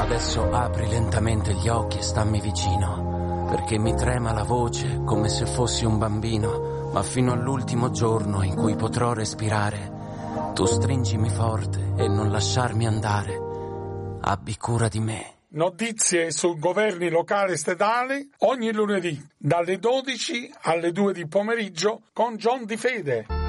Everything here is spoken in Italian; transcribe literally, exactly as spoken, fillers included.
Adesso apri lentamente gli occhi e stammi vicino, perché mi trema la voce come se fossi un bambino, ma fino all'ultimo giorno in cui potrò respirare, tu stringimi forte e non lasciarmi andare. Abbi cura di me. Notizie su governi locali e statali ogni lunedì dalle dodici alle due di pomeriggio con John Di Fede.